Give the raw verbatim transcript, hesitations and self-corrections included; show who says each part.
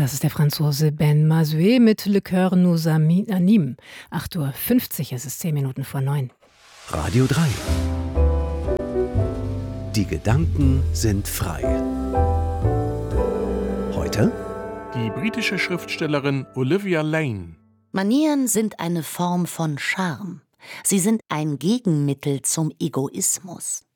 Speaker 1: Das ist der Franzose Ben Mazué mit Le Coeur nous anime. acht Uhr fünfzig, es ist zehn Minuten vor neun.
Speaker 2: Radio drei. Die Gedanken sind frei. Heute?
Speaker 3: Die britische Schriftstellerin Olivia Lane.
Speaker 4: Manieren sind eine Form von Charme. Sie sind ein Gegenmittel zum Egoismus.